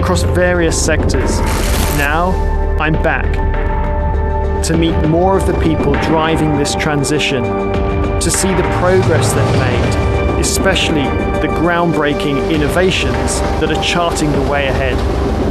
across various sectors. Now, I'm back to meet more of the people driving this transition, to see the progress they've made, especially the groundbreaking innovations that are charting the way ahead.